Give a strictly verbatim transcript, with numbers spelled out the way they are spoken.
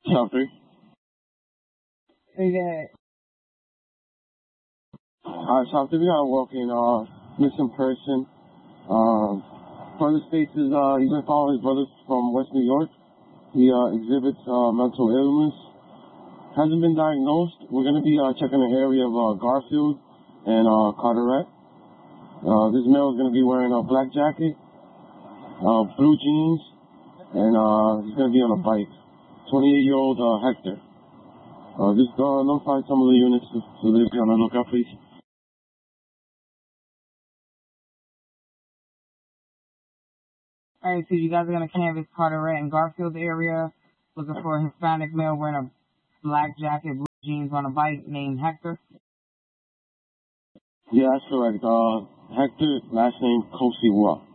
South three. Hey, yeah. Alright, South three, we got a walking, uh, missing person. Um, further states is, uh, he's been following his brother from West New York. He, uh, exhibits, uh, mental illness. Hasn't been diagnosed. We're gonna be, uh, checking the area of, uh, Garfield and, uh, Carteret. Uh, this male is gonna be wearing a black jacket, uh, blue jeans, and, uh, he's gonna be on a bike. twenty-eight year old, uh, Hector. Uh, just, uh, notify some of the units so they be on the lookout, please. Alright, so you guys are gonna canvass Carteret and Garfield area, looking for a Hispanic male wearing a black jacket, blue jeans on a bike named Hector. Yeah, that's correct. Uh, Hector, last name Kosiwa.